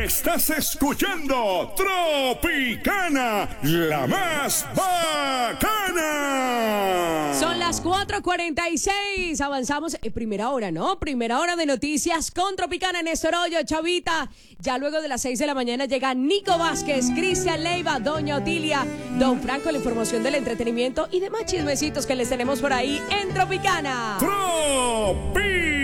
Estás escuchando Tropicana, la más bacana. Son las 4:46. Avanzamos en primera hora, ¿no? Primera hora de noticias con Tropicana en Néstor Hoyo, Chavita. Ya luego de las 6 de la mañana llega Nico Vázquez, Cristian Leiva, Doña Otilia, Don Franco, la información del entretenimiento y demás chismecitos que les tenemos por ahí en Tropicana. Tropicana.